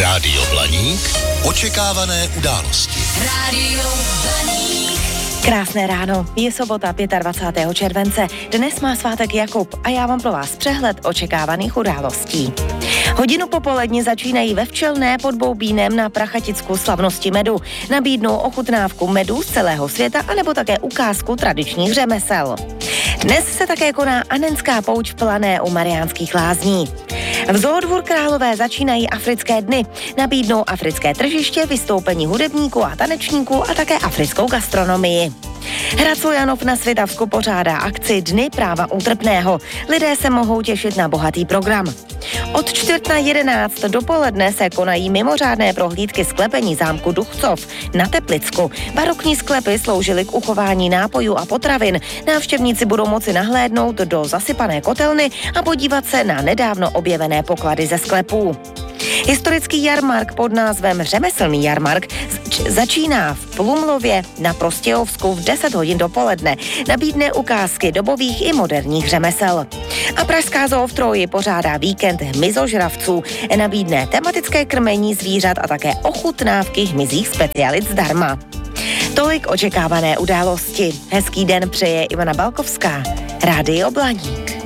Rádio Blaník. Očekávané události. Rádio Blaník. Krásné ráno, je sobota 25. července. Dnes má svátek Jakub a já mám pro vás přehled očekávaných událostí. Hodinu popolední začínají ve Včelné pod Boubínem na Prachaticku slavnosti medu. Nabídnou ochutnávku medu z celého světa anebo také ukázku tradičních řemesel. Dnes se také koná Anenská pouť v Plané u Mariánských Lázní. V Zoodvůr Králové začínají africké dny. Nabídnou africké tržiště, vystoupení hudebníků a tanečníků a také africkou gastronomii. Hradco Janov na Svitavsku pořádá akci Dny práva útrpného. Lidé se mohou těšit na bohatý program. Od 10:45 dopoledne se konají mimořádné prohlídky sklepení zámku Duchcov na Teplicku. Barokní sklepy sloužily k uchování nápojů a potravin. Návštěvníci budou moci nahlédnout do zasypané kotelny a podívat se na nedávno objevené poklady ze sklepů. Historický jarmark pod názvem Řemeslný jarmark začíná v Plumlově na Prostějovsku v 10 hodin dopoledne. Nabídne ukázky dobových i moderních řemesel. A pražská zoo v Troji pořádá víkend hmyzožravců. Nabídne tematické krmení zvířat a také ochutnávky hmyzích specialit zdarma. Tolik očekávané události. Hezký den přeje Ivana Balkovská. Rádio Blaník.